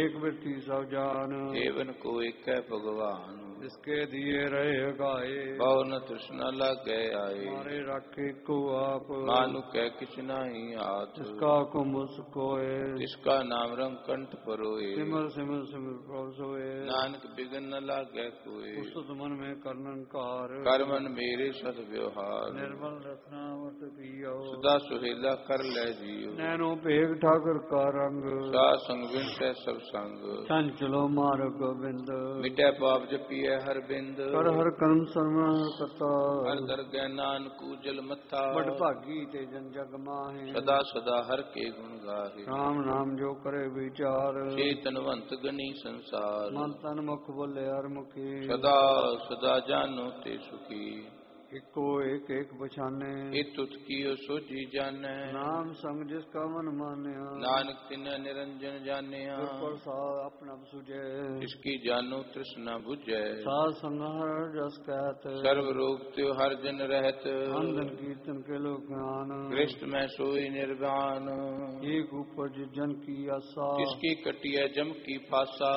एक वृत्ति सब जान, एवन को एक है भगवान। जिसके दिए रहे गाए, बहु न तृष्णा लागे आए। मारे रखे को आप, मानु कह किछ नाही हाथ। जिसका कुम उसकोए, जिसका नाम रंग कंठ परोए। सिमर सिमर सिमर प्रभु सोए, नानक बिघन न लागे कोय। उस मन में कर्णकार, कर्मन मेरे सद व्यवहार। निर्मल रत्नावत पियो, सदा सुहेला कर ले जियो। नैनो पेग ठाकर का रंग, सा संग विनते सब संग। चंचलो मार गोविंद, मिटे पाप जपिए हर बिंद। कर हर कर्म सर्वण करता, हर दरगह नानक उजल मथा। बड़ भागी ते जन जग माहे, सदा सदा हर के गुण गाहे। राम नाम जो करे विचार, चेतनवंत गनी संसार। मन तन मुख बोले हर मुखी, सदा सदा जानो ते सुखी। इको एक एक पछाने, तुत कियो सोजी जाने। नाम संग जिसका मन मान्या, नानक तिन्ह निरंजन जानिया। गुर प्रसाद अपना सुझे, इसकी जानो तृष्णा बुझे। साध संग हर जस कहत, सर्व रोग त्यो हर जन रहत। अंधन कीर्तन के लोक ज्ञान, कृष्ण में सोई निर्वाण। एक ऊपर जन की आशा, किसकी कटिया जम की फासा।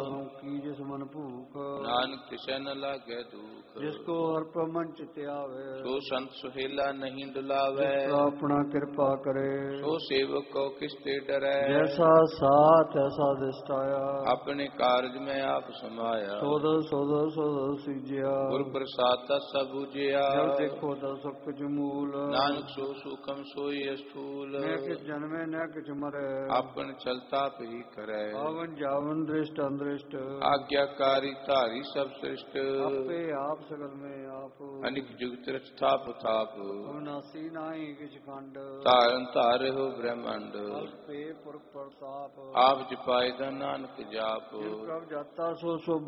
की जिस मन भूख, नानक तिसै न लागे दुख। जिसको हर प्रमंच त्यावे, सो संत सुहेला नहीं डुलावे। जिसका अपना कृपा करे, सो सेवक को किसते डरे। जैसा साथ ऐसा दिष्टाया, अपने कार्य में आप समाया। सोदर सोदर सोदर सीजिया, गुर प्रसाद सब बुझिया। जब देखो तब सब कुछ मूल, नानक सो सुखम सोई स्थूल। न किछ जन्मे न किछ मरे, अपन चलता ही करे। आवन जावन दृष्ट अंदृष्ट, आज्ञाकारी तारी सब सृष्ट। आपे आप सगल में आप, अनिक जुग थाप थाप। अविनाशी नाहि किछ खंड, तारन तारे हो ब्रह्मांड। पे पुर प्रताप, आप जपाए दा नानक जाप। जिन प्रभ जाता सो